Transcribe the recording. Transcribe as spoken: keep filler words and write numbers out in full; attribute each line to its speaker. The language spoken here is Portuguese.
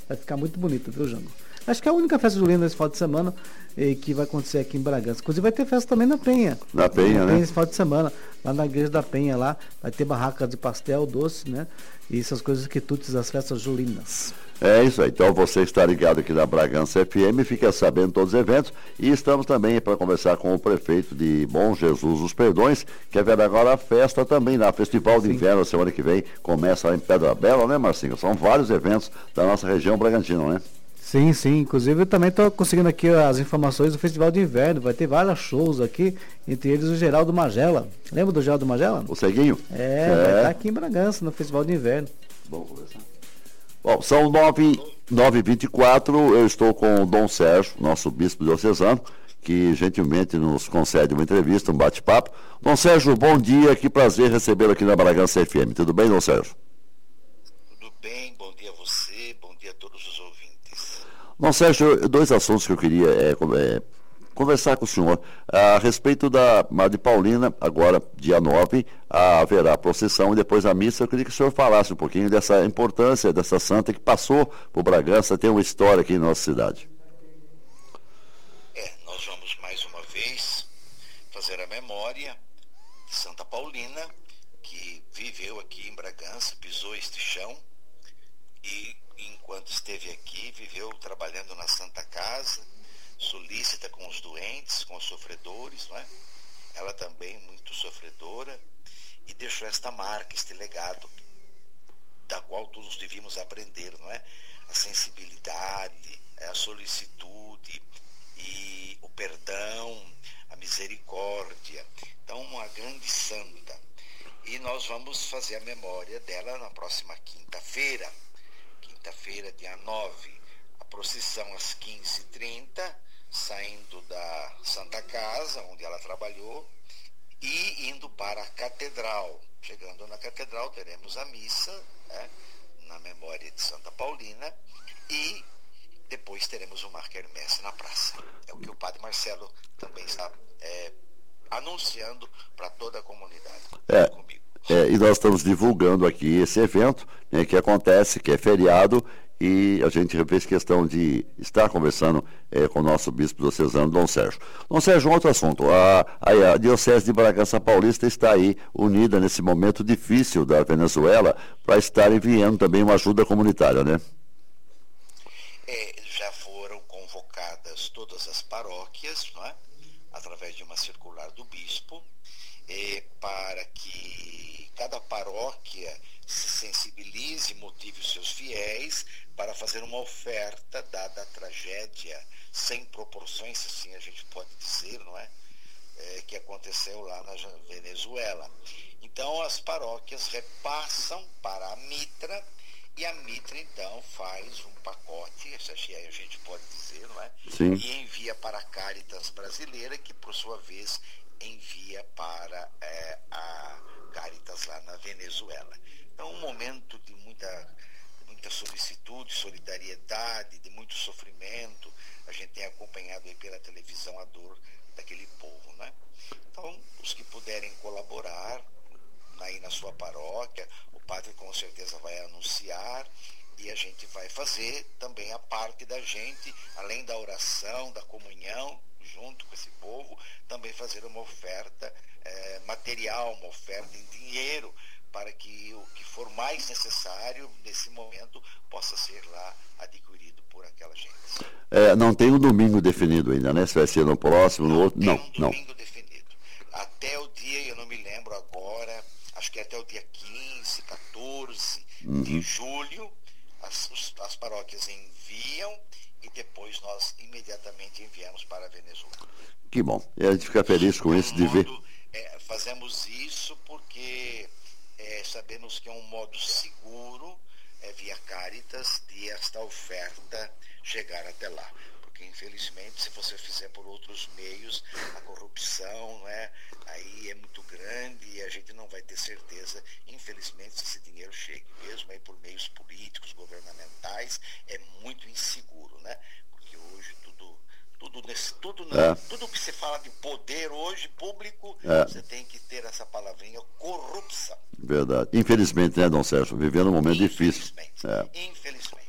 Speaker 1: Vai ficar muito bonita, viu, Jango? Acho que é a única festa junina nesse final de semana eh, que vai acontecer aqui em Bragança. Inclusive vai ter festa também na Penha.
Speaker 2: Na Penha, né?
Speaker 1: Esse final de semana, lá na igreja da Penha, lá vai ter barraca de pastel, doce, né? E essas coisas que tudo as festas julinas.
Speaker 2: É isso aí. Então você está ligado aqui na Bragança F M, fica sabendo todos os eventos. E estamos também para conversar com o prefeito de Bom Jesus dos Perdões, que haverá agora a festa também, na Festival de Inverno, semana que vem, começa lá em Pedra Bela, né, Marcinho? São vários eventos da nossa região Bragantina, né?
Speaker 1: Sim, sim. Inclusive eu também estou conseguindo aqui as informações do Festival de Inverno. Vai ter vários shows aqui, entre eles o Geraldo Magela. Lembra do Geraldo Magela?
Speaker 2: O Ceguinho?
Speaker 1: É, é, vai estar aqui em Bragança, no Festival de Inverno.
Speaker 2: Bom conversar. Bom, são nove e vinte e quatro, eu estou com o Dom Sérgio, nosso bispo diocesano, que gentilmente nos concede uma entrevista, um bate-papo. Dom Sérgio, bom dia, que prazer recebê-lo aqui na Bragança F M. Tudo bem, Dom Sérgio?
Speaker 3: Tudo bem, bom dia a você, bom dia a todos os ouvintes.
Speaker 2: Dom Sérgio, dois assuntos que eu queria é, é, conversar com o senhor. A respeito da Madre Paulina, agora, dia nove, haverá a procissão e depois a missa. Eu queria que o senhor falasse um pouquinho dessa importância dessa santa que passou por Bragança, tem uma história aqui em nossa cidade.
Speaker 3: É, nós vamos mais uma vez fazer a memória de Santa Paulina, que viveu aqui em Bragança, pisou este chão e, enquanto esteve aqui, viveu trabalhando na Santa Casa, solícita com os doentes, com os sofredores, não é? Ela também muito sofredora, e deixou esta marca, este legado, da qual todos devíamos aprender, não é? A sensibilidade, a solicitude e o perdão, a misericórdia. Então, uma grande santa. E nós vamos fazer a memória dela na próxima quinta-feira, quinta-feira, dia nove, a procissão às quinze e trinta, saindo da Santa Casa, onde ela trabalhou, e indo para a Catedral. Chegando na Catedral, teremos a missa, né, na memória de Santa Paulina, e depois teremos o Marquermesse na praça. É o que o Padre Marcelo também está é, anunciando para toda a comunidade.
Speaker 2: É,
Speaker 3: comigo.
Speaker 2: É, e nós estamos divulgando aqui esse evento, né, que acontece, que é feriado, e a gente fez questão de estar conversando é, com o nosso bispo diocesano, Dom Sérgio. Dom Sérgio, um outro assunto. A, a, a Diocese de Bragança Paulista está aí unida nesse momento difícil da Venezuela para estar enviando também uma ajuda comunitária, né?
Speaker 3: É, já foram convocadas todas as paróquias, não é? Através de uma circular do bispo, é, para que cada paróquia se sensibilize e motive os seus fiéis para fazer uma oferta, dada a tragédia sem proporções, assim a gente pode dizer, não é? É, que aconteceu lá na Venezuela. Então as paróquias repassam para a Mitra, e a Mitra então faz um pacote, isso aí a gente pode dizer, não é?
Speaker 2: Sim.
Speaker 3: E envia para a Caritas brasileira, que por sua vez envia para é, a Caritas lá na Venezuela. Então, um momento de muita, muita solicitude, solidariedade, de muito sofrimento. A gente tem acompanhado aí pela televisão a dor daquele povo, né? Então, os que puderem colaborar aí na sua paróquia, o padre com certeza vai anunciar, e a gente vai fazer também a parte da gente, além da oração, da comunhão, junto com esse povo, também fazer uma oferta eh, material, uma oferta em dinheiro, para que o que for mais necessário nesse momento possa ser lá adquirido por aquela gente.
Speaker 2: É, não tem um domingo definido ainda, né? Se vai ser no próximo, no outro, não.
Speaker 3: Tem um
Speaker 2: não.
Speaker 3: domingo definido. Até o dia, eu não me lembro agora, acho que até o dia quinze, quatorze
Speaker 2: uhum.
Speaker 3: de julho, as, os, as paróquias enviam, e depois nós imediatamente enviamos para a Venezuela.
Speaker 2: Que bom. E a gente fica feliz com isso, de ver.
Speaker 3: É, fazemos isso porque é, sabemos que é um modo seguro, é, via Caritas, de esta oferta chegar até lá. Porque, infelizmente, se você fizer por outros meios, a corrupção, né, aí é muito grande e a gente não vai ter certeza, infelizmente, se esse dinheiro chega. Mesmo aí por meios políticos, governamentais, é muito inseguro, né? Porque hoje tudo, tudo, nesse, tudo,
Speaker 2: é.
Speaker 3: tudo que se fala de poder hoje, público,
Speaker 2: é.
Speaker 3: você tem que ter essa palavrinha, corrupção.
Speaker 2: Verdade. Infelizmente, né, Dom Sérgio? Vivendo um momento difícil.
Speaker 3: Infelizmente.
Speaker 2: É.
Speaker 3: Infelizmente.